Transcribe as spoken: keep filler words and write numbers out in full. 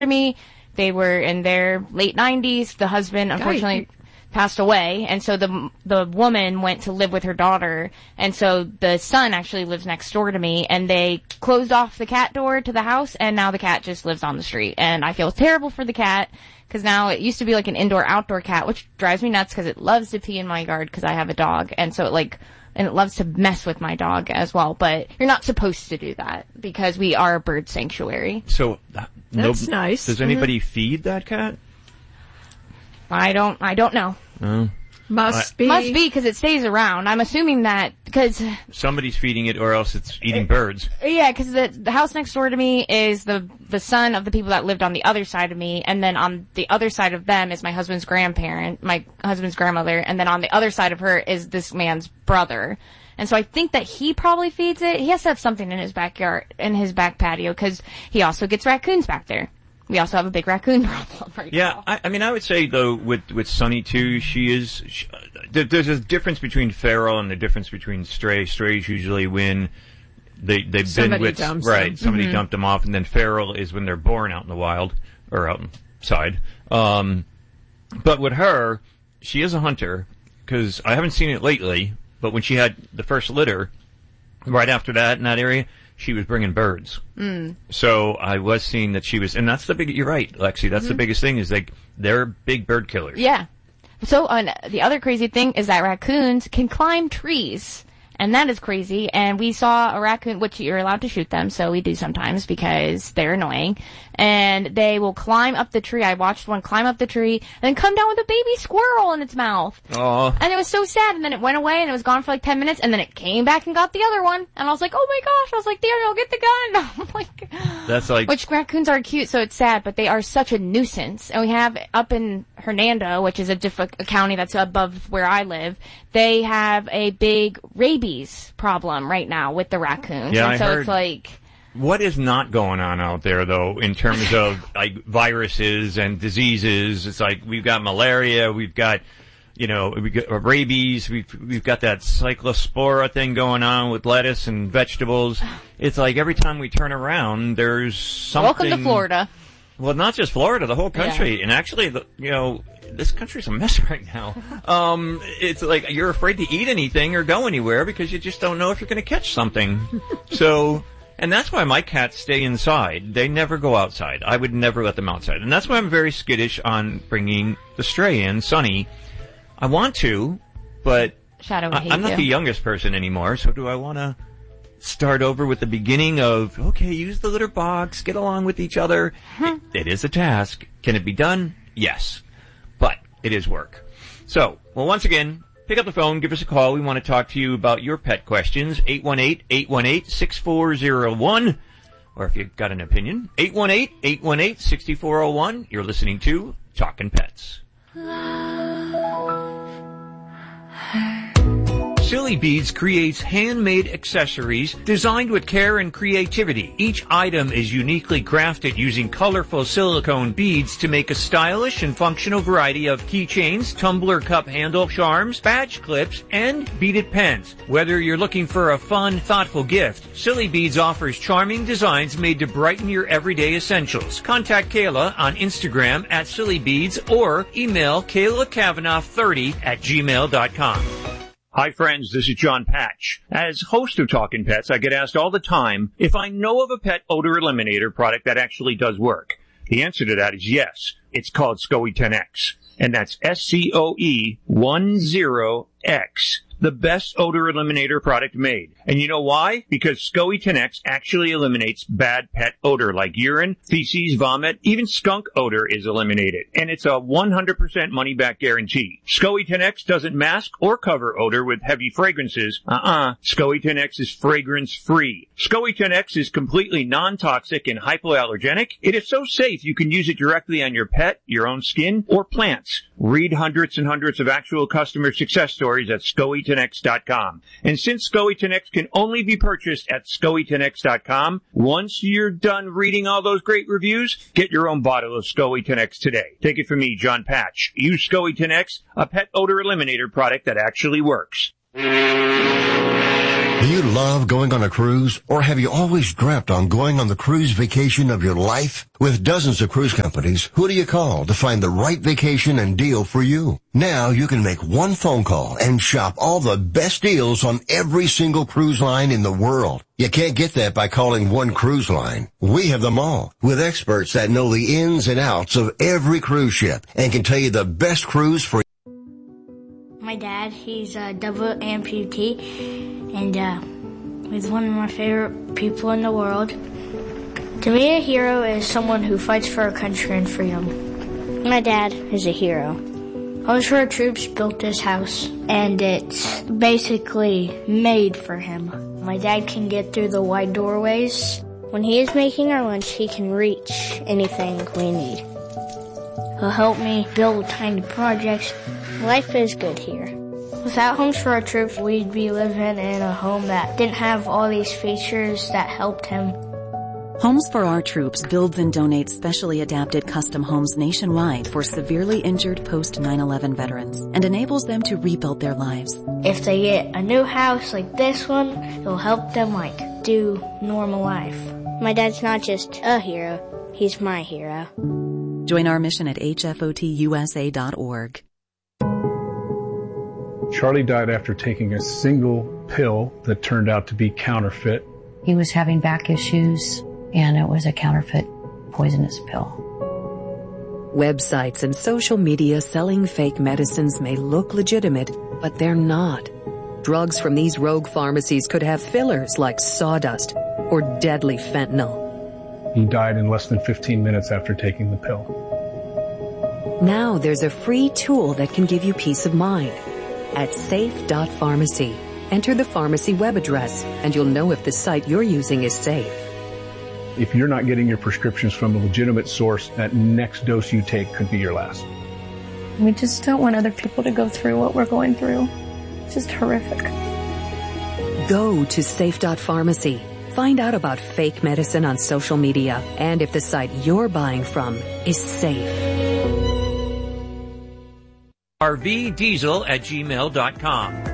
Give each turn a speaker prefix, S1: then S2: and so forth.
S1: me. They were in their late nineties. The husband, unfortunately, God. passed away, and so the the woman went to live with her daughter, and so the son actually lives next door to me, and they closed off the cat door to the house, and now the cat just lives on the street, and I feel terrible for the cat, because now it used to be like an indoor-outdoor cat, which drives me nuts, because it loves to pee in my yard, because I have a dog, and so it like, and it loves to mess with my dog as well, but you're not supposed to do that, because we are a bird sanctuary.
S2: So, uh,
S3: That's no, nice.
S2: Does anybody mm-hmm. feed that cat?
S1: I don't, I don't know.
S2: Oh.
S3: Must
S1: I,
S3: be.
S1: Must be, because it stays around. I'm assuming that, because...
S2: Somebody's feeding it, or else it's eating it, birds.
S1: Yeah, because the, the house next door to me is the, the son of the people that lived on the other side of me, and then on the other side of them is my husband's grandparent, my husband's grandmother, and then on the other side of her is this man's brother. And so I think that he probably feeds it. He has to have something in his backyard, in his back patio, because he also gets raccoons back there. We also have a big raccoon problem right
S2: yeah,
S1: now.
S2: Yeah, I, I mean, I would say, though, with, with Sunny, too, she is... She, there's a difference between feral and the difference between stray. Strays usually when they, they've
S3: somebody
S2: been with...
S3: Dumps
S2: right,
S3: them.
S2: somebody
S3: mm-hmm.
S2: dumped them off, and then feral is when they're born out in the wild, or outside. Um, but with her, she is a hunter, because I haven't seen it lately, but when she had the first litter, right after that in that area... she was bringing birds.
S1: Mm.
S2: So I was seeing that she was, and that's the big, you're right, Lexi, that's mm-hmm. the biggest thing is like, they're big bird killers.
S1: Yeah. So uh, the other crazy thing is that raccoons can climb trees. And that is crazy. And we saw a raccoon, which you're allowed to shoot them, so we do sometimes because they're annoying. And they will climb up the tree. I watched one climb up the tree and then come down with a baby squirrel in its mouth.
S2: Aww.
S1: And it was so sad. And then it went away and it was gone for like ten minutes. And then it came back and got the other one. And I was like, oh my gosh. I was like, Daniel, get the gun. I'm like,
S2: that's like,
S1: which raccoons are cute, so it's sad, but they are such a nuisance. And we have up in Hernando, which is a, diff- a county that's above where I live, they have a big rabies problem right now with the raccoons.
S2: Yeah,
S1: and
S2: I
S1: so
S2: heard.
S1: It's like,
S2: what is not going on out there, though, in terms of like viruses and diseases? It's like we've got malaria, we've got, you know, we got rabies, we've we've got that cyclospora thing going on with lettuce and vegetables. It's like every time we turn around, there's something.
S1: Welcome to Florida.
S2: Well, not just Florida, the whole country, yeah. And actually, the, you know, this country's a mess right now. Um, it's like you're afraid to eat anything or go anywhere because you just don't know if you're going to catch something. So. And that's why my cats stay inside. They never go outside. I would never let them outside. And that's why I'm very skittish on bringing the stray in, Sunny. I want to, but
S1: Shadow would
S2: I,
S1: hate
S2: I'm not
S1: you.
S2: the youngest person anymore, so do I want to start over with the beginning of, okay, use the litter box, get along with each other?
S1: Hmm.
S2: It, it is a task. Can it be done? Yes. But it is work. So, well, once again, pick up the phone, give us a call. We want to talk to you about your pet questions. eight one eight, eight one eight, six four zero one. Or if you've got an opinion, eight one eight, eight one eight, six four zero one. You're listening to Talkin' Pets. Silly Beads creates handmade accessories designed with care and creativity. Each item is uniquely crafted using colorful silicone beads to make a stylish and functional variety of keychains, tumbler cup handle charms, badge clips, and beaded pens. Whether you're looking for a fun, thoughtful gift, Silly Beads offers charming designs made to brighten your everyday essentials. Contact Kayla on Instagram at Silly Beads or email Kayla Kavanaugh thirty at gmail dot com. Hi friends, this is John Patch. As host of Talkin' Pets, I get asked all the time if I know of a pet odor eliminator product that actually does work. The answer to that is yes. It's called SCOE ten X. And that's S C O E ten X. The best odor eliminator product made. And you know why? Because SCOE ten X actually eliminates bad pet odor like urine, feces, vomit, even skunk odor is eliminated. And it's a one hundred percent money-back guarantee. SCOE ten X doesn't mask or cover odor with heavy fragrances. Uh-uh. SCOE ten X is fragrance-free. SCOE ten X is completely non-toxic and hypoallergenic. It is so safe you can use it directly on your pet, your own skin, or plants. Read hundreds and hundreds of actual customer success stories at SCOE ten X dot com. And since SCOE ten X can only be purchased at SCOE ten X dot com, once you're done reading all those great reviews, get your own bottle of SCOE ten X today. Take it from me, John Patch. Use SCOE ten X, a pet odor eliminator product that actually works.
S3: you love going on a cruise, or have you always dreamt on going on the cruise vacation of your life? With dozens of cruise companies, who do you call to find the right vacation and deal for you? Now you can make one phone call and shop all the best deals on every single cruise line in the world. You can't get that by calling one cruise line. We have them all, with experts that know the ins and outs of every cruise ship and can tell you the best cruise for
S4: my dad. He's a double amputee, and uh, he's one of my favorite people in the world. To me, a hero is someone who fights for our country and freedom. My dad is a hero. Homes for Our Troops built this house, and it's basically made for him. My dad can get through the wide doorways. When he is making our lunch, he can reach anything we need. He'll help me build tiny projects. Life is good here. Without Homes for Our Troops, we'd be living in a home that didn't have all these features that helped him.
S5: Homes for Our Troops builds and donates specially adapted custom homes nationwide for severely injured post nine eleven veterans and enables them to rebuild their lives.
S4: If they get a new house like this one, it'll help them like do normal life. My dad's not just a hero, he's my hero.
S5: Join our mission at H F O T U S A dot org.
S6: Charlie died after taking a single pill that turned out to be counterfeit.
S7: He was having back issues, and it was a counterfeit poisonous pill.
S8: Websites and social media selling fake medicines may look legitimate, but they're not. Drugs from these rogue pharmacies could have fillers like sawdust or deadly fentanyl.
S6: He died in less than fifteen minutes after taking the pill.
S8: Now there's a free tool that can give you peace of mind. At safe dot pharmacy, enter the pharmacy web address, and you'll know if the site you're using is safe.
S6: If you're not getting your prescriptions from a legitimate source, that next dose you take could be your last.
S9: We just don't want other people to go through what we're going through. It's just horrific.
S8: Go to safe dot pharmacy. Find out about fake medicine on social media and if the site you're buying from is safe.
S2: R V diesel at gmail dot com.